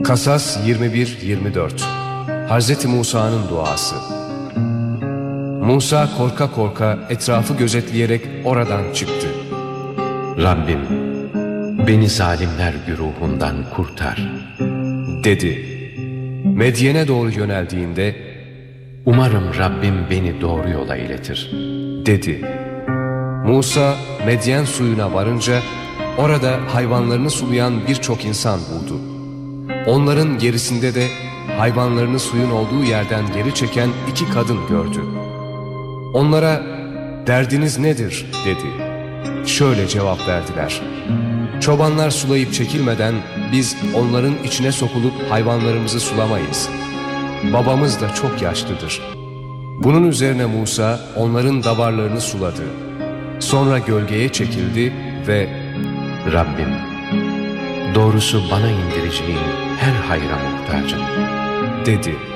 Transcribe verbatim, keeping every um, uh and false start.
Kasas yirmi bir yirmi dört Hazreti Musa'nın duası. Musa korka korka etrafı gözetleyerek oradan çıktı. Rabbim, beni zalimler güruhundan kurtar, dedi. Medyen'e doğru yöneldiğinde, umarım Rabbim beni doğru yola iletir, dedi. Musa Medyen suyuna varınca orada hayvanlarını sulayan birçok insan buldu. Onların gerisinde de hayvanlarını suyun olduğu yerden geri çeken iki kadın gördü. Onlara "Derdiniz nedir?" dedi. Şöyle cevap verdiler: "Çobanlar sulayıp çekilmeden biz onların içine sokulup hayvanlarımızı sulamayız. Babamız da çok yaşlıdır." Bunun üzerine Musa onların davarlarını suladı. Sonra gölgeye çekildi ve Rabbim, doğrusu bana indireceğin her hayra muhtacım, dedi.